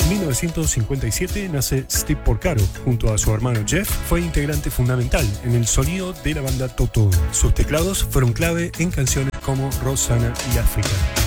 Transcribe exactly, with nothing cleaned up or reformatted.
mil novecientos cincuenta y siete nace Steve Porcaro. Junto a su hermano Jeff, fue integrante fundamental en el sonido de la banda Toto. Sus teclados fueron clave en canciones como Rosanna y África.